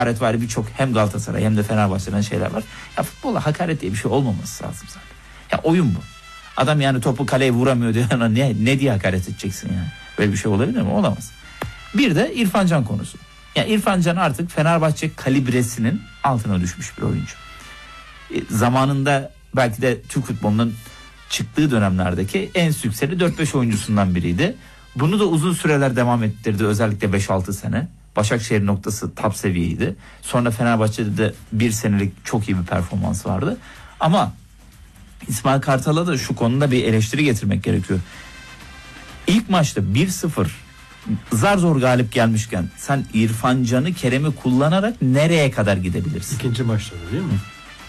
hakaret var birçok hem Galatasaray hem de Fenerbahçe'den şeyler var. Ya futbola hakaret diye bir şey olmaması lazım zaten. Ya oyun bu. Adam yani topu kaleye vuramıyor diyor. Ne diye hakaret edeceksin yani? Böyle bir şey olabilir mi? Olamaz. Bir de İrfan Can konusu. Ya İrfan Can artık Fenerbahçe kalibresinin altına düşmüş bir oyuncu. Zamanında belki de Türk futbolunun çıktığı dönemlerdeki en sükseli 4-5 oyuncusundan biriydi. Bunu da uzun süreler devam ettirdi. Özellikle 5-6 sene. Başakşehir noktası top seviyeydi. Sonra Fenerbahçe'de de bir senelik çok iyi bir performans vardı. Ama İsmail Kartal'a da şu konuda bir eleştiri getirmek gerekiyor. İlk maçta 1-0 zar zor galip gelmişken sen İrfan Can'ı, Kerem'i kullanarak nereye kadar gidebilirsin? İkinci maçta değil mi?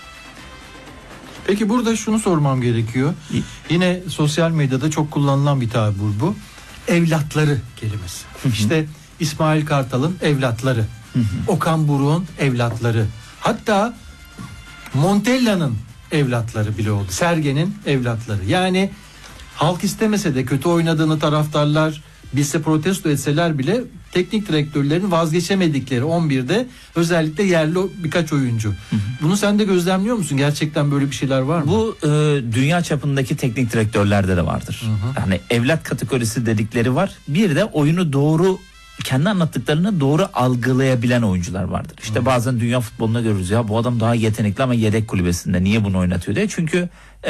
Peki burada şunu sormam gerekiyor. Yine sosyal medyada çok kullanılan bir tabir bu. Evlatları kelimesi. İşte İsmail Kartal'ın evlatları. Okan Buruk'un evlatları. Hatta Montella'nın evlatları bile oldu. Sergen'in evlatları. Yani halk istemese de kötü oynadığını taraftarlar bilse, protesto etseler bile teknik direktörlerin vazgeçemedikleri 11'de özellikle yerli birkaç oyuncu. Bunu sen de gözlemliyor musun? Gerçekten böyle bir şeyler var mı? Bu dünya çapındaki teknik direktörlerde de vardır. Yani evlat kategorisi dedikleri var. Bir de oyunu doğru, kendi anlattıklarını doğru algılayabilen oyuncular vardır. İşte bazen dünya futbolunda görürüz ya bu adam daha yetenekli ama yedek kulübesinde niye bunu oynatıyor diye. Çünkü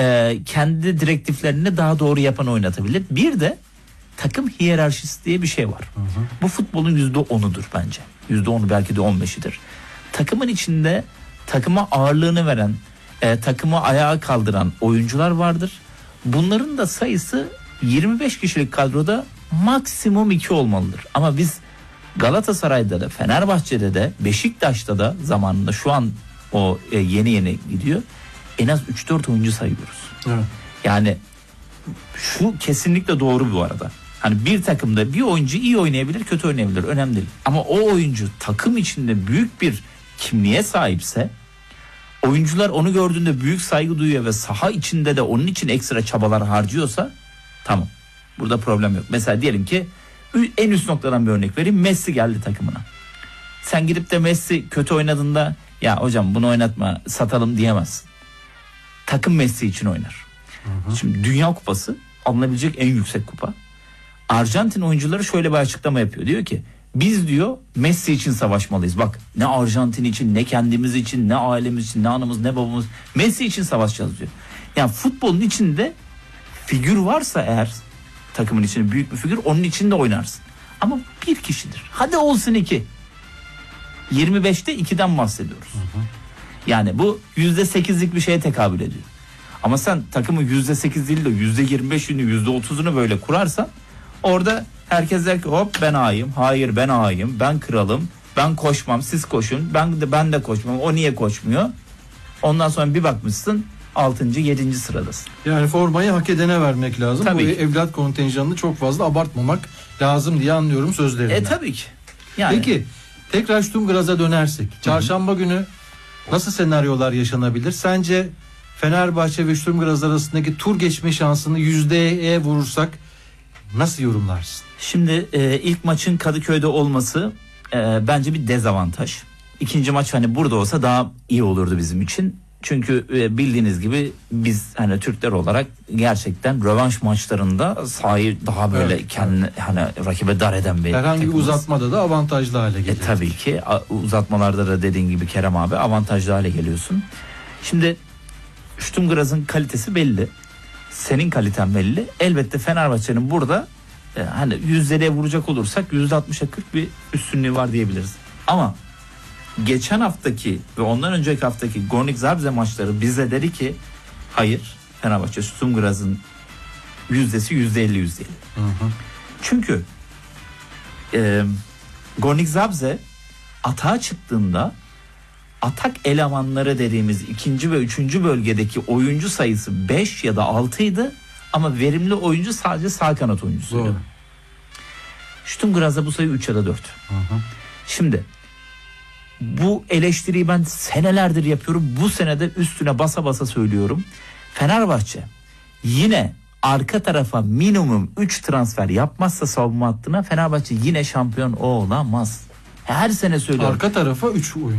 kendi direktiflerini daha doğru yapan oynatabilir. Bir de takım hiyerarşisi diye bir şey var. Bu futbolun %10'udur bence. %10'u belki de 15'idir. Takımın içinde takıma ağırlığını veren, takımı ayağa kaldıran oyuncular vardır. Bunların da sayısı 25 kişilik kadroda maksimum 2 olmalıdır. Ama biz Galatasaray'da da, Fenerbahçe'de de, Beşiktaş'ta da zamanında şu an o yeni gidiyor. En az 3-4 oyuncu sayıyoruz. Evet. Yani şu kesinlikle doğru bu arada. Hani bir takımda bir oyuncu iyi oynayabilir, kötü oynayabilir. Önemli değil. Ama o oyuncu takım içinde büyük bir kimliğe sahipse, oyuncular onu gördüğünde büyük saygı duyuyor ve saha içinde de onun için ekstra çabalar harcıyorsa tamam. Burada problem yok. Mesela diyelim ki en üst noktadan bir örnek vereyim. Messi geldi takımına. Sen gidip de Messi kötü oynadığında ya hocam bunu oynatma, satalım diyemezsin. Takım Messi için oynar. Şimdi Dünya Kupası alınabilecek en yüksek kupa. Arjantin oyuncuları şöyle bir açıklama yapıyor. Diyor ki biz diyor Messi için savaşmalıyız. Bak ne Arjantin için, ne kendimiz için, ne ailemiz için, ne anamız, ne babamız. Messi için savaşacağız diyor. Yani futbolun içinde figür varsa eğer takımın içinde büyük bir figür, onun içinde oynarsın. Ama bir kişidir. Hadi olsun 2. 25'te 2'den bahsediyoruz. Yani bu %8'lik bir şeye tekabül ediyor. Ama sen takımı %8 değil de %25'ini, %30'unu böyle kurarsan orada herkes der ki hop ben ağayım, hayır ben ağayım, ben kralım, ben koşmam, siz koşun, ben de koşmam, o niye koşmuyor? Ondan sonra bir bakmışsın 6. 7. sıradasın. Yani formayı hak edene vermek lazım. Tabii Bu ki. evlat kontenjanını çok fazla abartmamak lazım diye anlıyorum sözlerinden. Tabii ki. Yani. Peki tekrar Sturm Graz'a dönersek. Çarşamba günü nasıl senaryolar yaşanabilir? Sence Fenerbahçe ve Sturm Graz arasındaki tur geçme şansını %'ye vurursak nasıl yorumlarsın? Şimdi ilk maçın Kadıköy'de olması bence bir dezavantaj. İkinci maç hani burada olsa daha iyi olurdu bizim için. Çünkü bildiğiniz gibi biz hani Türkler olarak gerçekten rövanş maçlarında sahayı daha böyle kendine hani rakibe dar eden bir herhangi bir takımız. uzatmada da avantajlı hale geliyor. Tabii ki uzatmalarda da dediğin gibi Kerem abi avantajlı hale geliyorsun. Şimdi Sturm Graz'ın kalitesi belli. Senin kaliten belli. Elbette Fenerbahçe'nin burada hani %'ye vuracak olursak %60'a 40 bir üstünlüğü var diyebiliriz. Ama geçen haftaki ve ondan önceki haftaki Gornik Zabrze maçları bize dedi ki hayır, Fenerbahçe Sturm Graz'ın yüzdesi %50. Çünkü Gornik Zabrze atağa çıktığında atak elemanları dediğimiz 2. ve 3. bölgedeki oyuncu sayısı 5 ya da 6 idi ama verimli oyuncu sadece sağ kanat oyuncusuydu. Doğru. Sturm Graz'da bu sayı 3 ya da 4. Şimdi bu eleştiriyi ben senelerdir yapıyorum. Bu senede üstüne basa basa söylüyorum. Fenerbahçe yine arka tarafa minimum 3 transfer yapmazsa savunma hattına Fenerbahçe yine şampiyon olamaz. Her sene söylüyorum. Arka tarafa 3 oyun.